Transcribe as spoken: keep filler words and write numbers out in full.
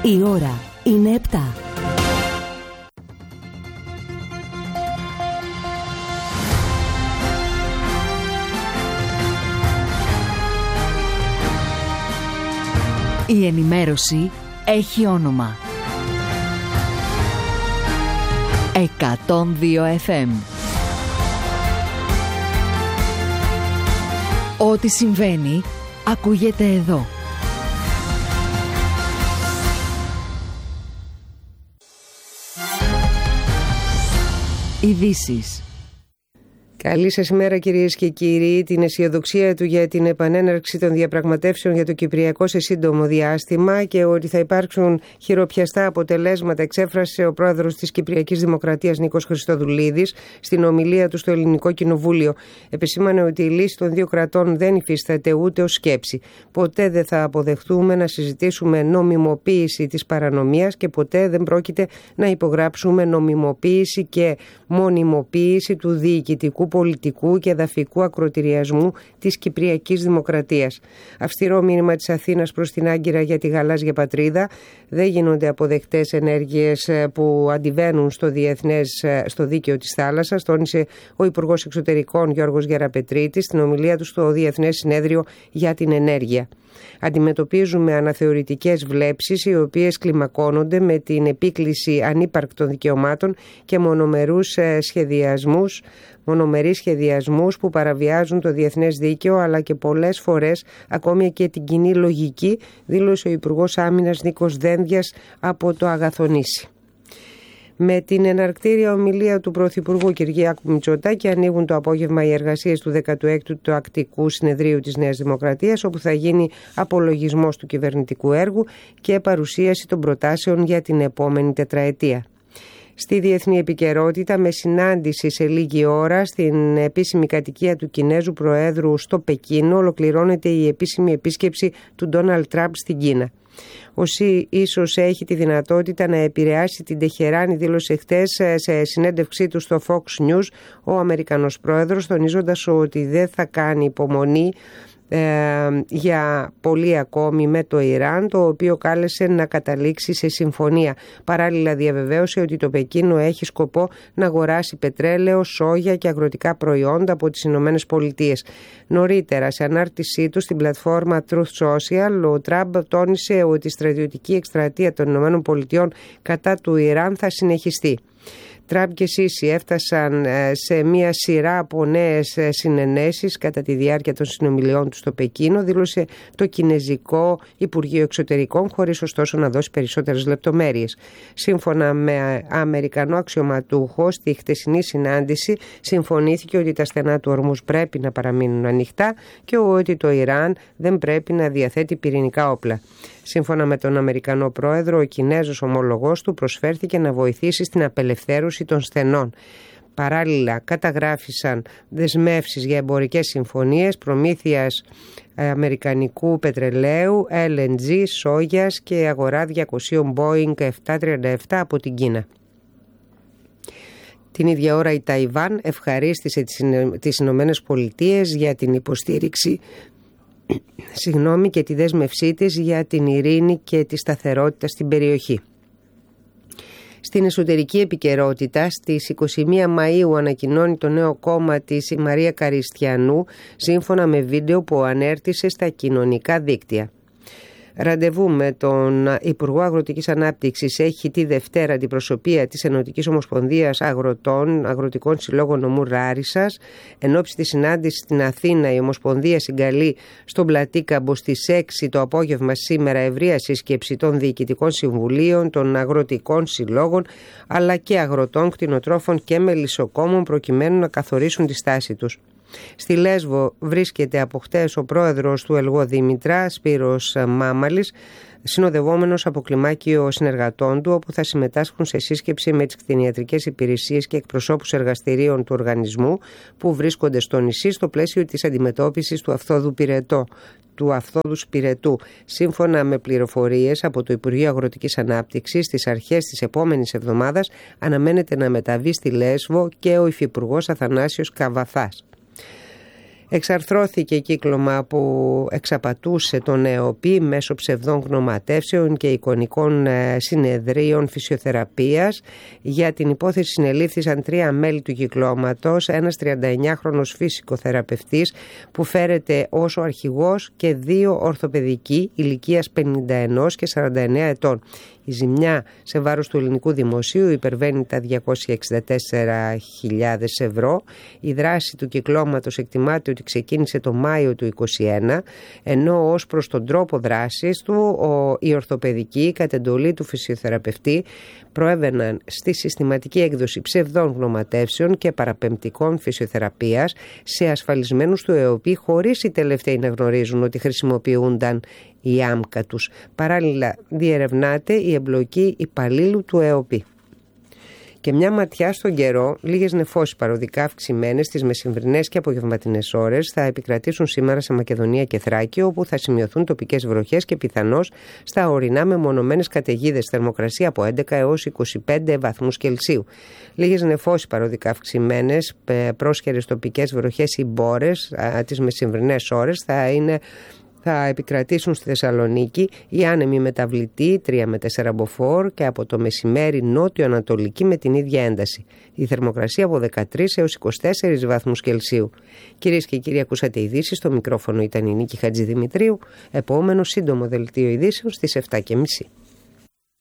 Η ώρα είναι επτά. Η ενημέρωση έχει όνομα. εκατόν δύο εφ εμ. Ό,τι συμβαίνει, ακούγεται εδώ. Ειδήσεις. Καλή σας ημέρα, κυρίες και κύριοι. Την αισιοδοξία του για την επανέναρξη των διαπραγματεύσεων για το Κυπριακό σε σύντομο διάστημα και ότι θα υπάρξουν χειροπιαστά αποτελέσματα εξέφρασε ο πρόεδρος της Κυπριακής Δημοκρατίας Νίκος Χριστοδουλίδης στην ομιλία του στο Ελληνικό Κοινοβούλιο. Επεσήμανε ότι η λύση των δύο κρατών δεν υφίσταται ούτε ως σκέψη. Ποτέ δεν θα αποδεχτούμε να συζητήσουμε νομιμοποίηση της παρανομίας και ποτέ δεν πρόκειται να υπογράψουμε νομιμοποίηση και μονιμοποίηση του διοικητικού, πολιτικού και εδαφικού ακροτηριασμού της Κυπριακής Δημοκρατίας. Αυστηρό μήνυμα της Αθήνας προς την Άγκυρα για τη γαλάζια πατρίδα. Δεν γίνονται αποδεκτές ενέργειες που αντιβαίνουν στο διεθνές, στο δίκαιο της θάλασσας, τόνισε ο Υπουργός Εξωτερικών Γιώργος Γεραπετρίτης στην ομιλία του στο Διεθνές Συνέδριο για την Ενέργεια. Αντιμετωπίζουμε αναθεωρητικές βλέψεις οι οποίες κλιμακώνονται με την επίκληση ανύπαρκτων δικαιωμάτων και μονομερούς σχεδιασμούς, μονομερείς σχεδιασμούς που παραβιάζουν το διεθνές δίκαιο αλλά και πολλές φορές ακόμη και την κοινή λογική, δήλωσε ο Υπουργός Άμυνας Νίκος Δένδιας από το Αγαθονήσι. Με την εναρκτήρια ομιλία του Πρωθυπουργού Κυριάκου Μητσοτάκη ανοίγουν το απόγευμα οι εργασίες του δέκατου έκτου Τακτικού Συνεδρίου της Νέας Δημοκρατίας, όπου θα γίνει απολογισμός του κυβερνητικού έργου και παρουσίαση των προτάσεων για την επόμενη τετραετία. Στη διεθνή επικαιρότητα, με συνάντηση σε λίγη ώρα στην επίσημη κατοικία του Κινέζου Προέδρου στο Πεκίνο, ολοκληρώνεται η επίσημη επίσκεψη του Ντόναλντ Τραμπ στην Κίνα. Ο Σι ίσως έχει τη δυνατότητα να επηρεάσει την Τεχεράνη, δήλωσε χτες σε συνέντευξή του στο Fox News ο Αμερικανός πρόεδρος, τονίζοντας ότι δεν θα κάνει υπομονή ε, για πολύ ακόμη με το Ιράν, το οποίο κάλεσε να καταλήξει σε συμφωνία. Παράλληλα διαβεβαίωσε ότι το Πεκίνο έχει σκοπό να αγοράσει πετρέλαιο, σόγια και αγροτικά προϊόντα από τις Ηνωμένες Πολιτείες. Νωρίτερα, σε ανάρτησή του στην πλατφόρμα Truth Social, ο Τραμπ τόνισε ότι η στρατιωτική εκστρατεία των Ηνωμένων Πολιτειών κατά του Ιράν θα συνεχιστεί. Τραμπ και Σίσι έφτασαν σε μια σειρά από νέες συνενέσεις κατά τη διάρκεια των συνομιλιών του στο Πεκίνο, δήλωσε το Κινεζικό Υπουργείο Εξωτερικών, χωρίς ωστόσο να δώσει περισσότερες λεπτομέρειες. Σύμφωνα με Αμερικανό αξιωματούχο, στη χτεσινή συνάντηση συμφωνήθηκε ότι τα στενά του ορμούς πρέπει να παραμείνουν ανοιχτά και ότι το Ιράν δεν πρέπει να διαθέτει πυρηνικά όπλα. Σύμφωνα με τον Αμερικανό πρόεδρο, ο Κινέζος ομολογός του προσφέρθηκε να βοηθήσει στην απελευθέρωση των στενών. Παράλληλα, καταγράφησαν δεσμεύσεις για εμπορικές συμφωνίες προμήθειας αμερικανικού πετρελαίου, ελ εν τζι, σόγιας και αγορά διακοσίων Boeing επτακόσια τριάντα επτά από την Κίνα. Την ίδια ώρα η Ταϊβάν ευχαρίστησε τις Ηνωμένες Πολιτείες για την υποστήριξη συγγνώμη, και τη δέσμευσή της για την ειρήνη και τη σταθερότητα στην περιοχή. Στην εσωτερική επικαιρότητα, στις είκοσι μία Μαΐου ανακοινώνει το νέο κόμμα της η Μαρία Καριστιανού, σύμφωνα με βίντεο που ανέρτησε στα κοινωνικά δίκτυα. Ραντεβού με τον Υπουργό Αγροτικής Ανάπτυξης έχει τη Δευτέρα αντιπροσωπεία της Ενωτικής Ομοσπονδίας Αγροτών, Αγροτικών Συλλόγων Νομού Ράρισσας. Εν ώψη της συνάντησης στην Αθήνα, η Ομοσπονδία συγκαλεί στον Πλατήκαμπο στις έξι το απόγευμα σήμερα ευρεία σύσκεψη των Διοικητικών Συμβουλίων, των Αγροτικών Συλλόγων, αλλά και αγροτών, κτηνοτρόφων και μελισσοκόμων, προκειμένου να καθορίσουν τη στάση τους. Στη Λέσβο βρίσκεται από χτες ο πρόεδρος του Ελγό Δήμητρα, Σπύρος Μάμαλης, συνοδευόμενος από κλιμάκιο συνεργατών του, όπου θα συμμετάσχουν σε σύσκεψη με τις κτηνιατρικές υπηρεσίες και εκπροσώπους εργαστηρίων του οργανισμού που βρίσκονται στο νησί στο πλαίσιο της αντιμετώπισης του αφθόδου πυρετό. του αφθόδου πυρετού. Σύμφωνα με πληροφορίες από το Υπουργείο Αγροτικής Ανάπτυξης, στις αρχές της επόμενης εβδομάδας αναμένεται να μεταβεί στη Λέσβο και ο Υφυπουργός Αθανάσιος Καβαθάς. Εξαρθρώθηκε κύκλωμα που εξαπατούσε τον ΕΟΠΗ μέσω ψευδών γνωματεύσεων και εικονικών συνεδρίων φυσιοθεραπείας. Για την υπόθεση συνελήφθησαν τρία μέλη του κυκλώματος, ένας τριανταεννιάχρονος φυσικοθεραπευτής που φέρεται ως ο αρχηγός και δύο ορθοπαιδικοί ηλικίας πενήντα ένα και σαράντα εννέα ετών. Η ζημιά σε βάρος του ελληνικού δημοσίου υπερβαίνει τα διακόσιες εξήντα τέσσερις χιλιάδες ευρώ. Η δράση του κυκλώματος εκτιμάται ότι ξεκίνησε το Μάιο του είκοσι ένα, ενώ ως προς τον τρόπο δράσης του ο, οι ορθοπαιδικοί κατ' εντολή του φυσιοθεραπευτή προέβαιναν στη συστηματική έκδοση ψευδών γνωματεύσεων και παραπεμπτικών φυσιοθεραπείας σε ασφαλισμένους του ΕΟΠΗ, χωρίς οι τελευταίοι να γνωρίζουν ότι χρησιμοποιούνταν η άμκα τους. Παράλληλα διερευνάται η εμπλοκή υπαλλήλου του ΕΟΠΗ. Και μια ματιά στον καιρό, λίγες νεφώσεις παροδικά αυξημένες στις μεσημβρινές και απογευματινές ώρες θα επικρατήσουν σήμερα σε Μακεδονία και Θράκη, όπου θα σημειωθούν τοπικές βροχές και πιθανώς στα ορεινά μεμονωμένες καταιγίδες, θερμοκρασία από έντεκα έως είκοσι πέντε βαθμούς Κελσίου. Λίγες νεφώσεις παροδικά αυξημένες, πρόσχερες τοπικές βροχές ή μπόρες τις μεσημβρινές ώρες θα είναι θα επικρατήσουν στη Θεσσαλονίκη, οι άνεμοι μεταβλητοί τρία με τέσσερα μποφόρ και από το μεσημέρι νότιο-ανατολική με την ίδια ένταση. Η θερμοκρασία από δεκατρείς έως είκοσι τέσσερις βαθμούς Κελσίου. Κυρίες και κύριοι, ακούσατε ειδήσεις. Στο μικρόφωνο ήταν η Νίκη Χατζηδημητρίου. Επόμενο σύντομο δελτίο ειδήσεων στις επτά και μισή.